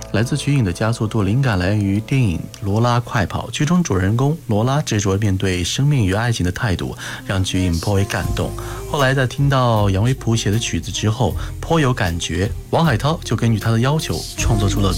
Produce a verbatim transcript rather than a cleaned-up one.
来自瞿颖的加速度灵感来源于电影《罗拉快跑》，剧中主人公罗拉执着面对生命与爱情的态度，让瞿颖颇为感动。后来在听到杨维谱写的曲子之后，颇有感觉，王海涛就根据他的要求创作出了